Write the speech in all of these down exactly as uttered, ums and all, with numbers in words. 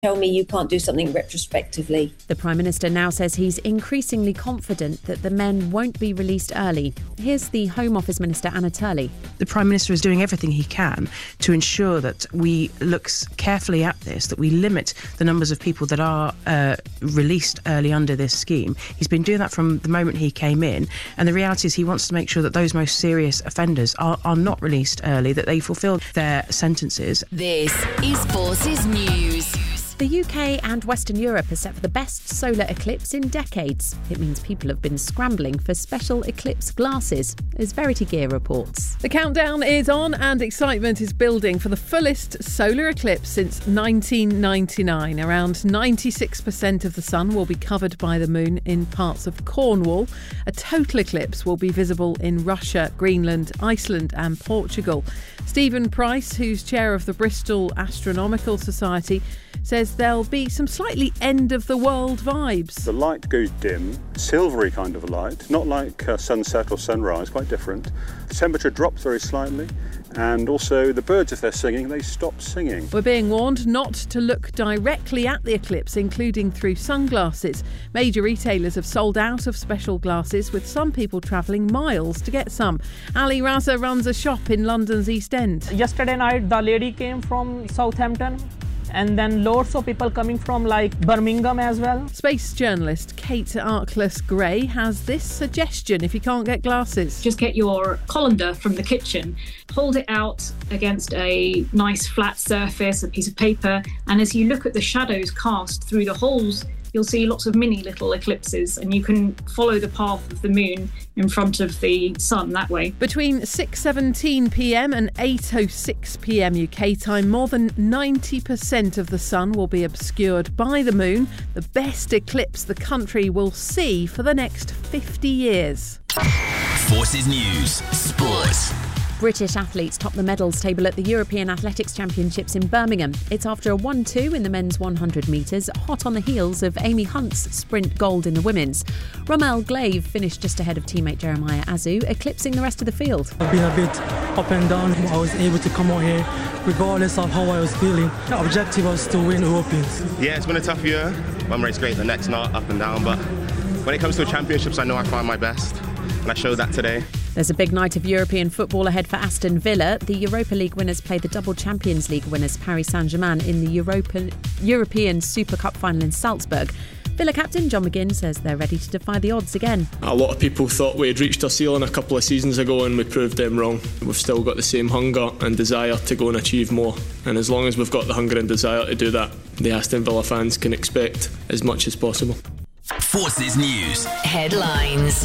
tell me you can't do something retrospectively. The Prime Minister now says he's increasingly confident that the men won't be released early. Here's the Home Office Minister, Anna Turley. The Prime Minister is doing everything he can to ensure that we look carefully at this, that we limit the numbers of people that are uh, released early under this scheme. He's been doing that from the moment he came in, and the reality is he wants to make sure that those most serious offenders are, are not released early, that they fulfil their sentences. This is Forces News. The U K and Western Europe are set for the best solar eclipse in decades. It means people have been scrambling for special eclipse glasses, as Verity Gear reports. The countdown is on and excitement is building for the fullest solar eclipse since nineteen ninety-nine. Around ninety-six percent of the sun will be covered by the moon in parts of Cornwall. A total eclipse will be visible in Russia, Greenland, Iceland and Portugal. Stephen Price, who's chair of the Bristol Astronomical Society, says there'll be some slightly end-of-the-world vibes. The light goes dim, silvery kind of light, not like uh, sunset or sunrise, quite different. The temperature drops very slightly, and also the birds, if they're singing, they stop singing. We're being warned not to look directly at the eclipse, including through sunglasses. Major retailers have sold out of special glasses, with some people travelling miles to get some. Ali Raza runs a shop in London's East End. Yesterday night, the lady came from Southampton, and then loads of people coming from like Birmingham as well. Space journalist Kate Arkless-Gray has this suggestion if you can't get glasses. Just get your colander from the kitchen, hold it out against a nice flat surface, a piece of paper, and as you look at the shadows cast through the holes, you'll see lots of mini little eclipses, and you can follow the path of the moon in front of the sun that way. Between six seventeen p m and eight oh six p m U K time, more than ninety percent of the sun will be obscured by the moon, the best eclipse the country will see for the next fifty years. Forces News Sport. British athletes top the medals table at the European Athletics Championships in Birmingham. It's after a one two in the men's one hundred metres, hot on the heels of Amy Hunt's sprint gold in the women's. Rommel Glaive finished just ahead of teammate Jeremiah Azu, eclipsing the rest of the field. I've been a bit up and down. I was able to come out here regardless of how I was feeling. The objective was to win Europeans. Yeah, it's been a tough year. One race great, the next not, up and down. But when it comes to championships, I know I find my best, and I showed that today. There's a big night of European football ahead for Aston Villa. The Europa League winners play the double Champions League winners Paris Saint-Germain in the Europa, European Super Cup final in Salzburg. Villa captain John McGinn says they're ready to defy the odds again. A lot of people thought we had reached our ceiling a couple of seasons ago, and we proved them wrong. We've still got the same hunger and desire to go and achieve more, and as long as we've got the hunger and desire to do that, the Aston Villa fans can expect as much as possible. Forces News Headlines.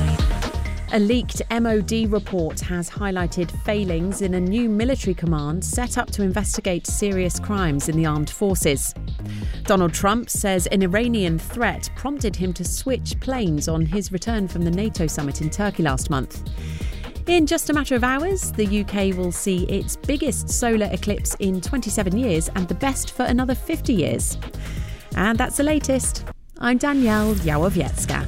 A leaked M O D report has highlighted failings in a new military command set up to investigate serious crimes in the armed forces. Donald Trump says an Iranian threat prompted him to switch planes on his return from the NATO summit in Turkey last month. In just a matter of hours, the U K will see its biggest solar eclipse in twenty-seven years and the best for another fifty years. And that's the latest. I'm Danielle Yawowiecka.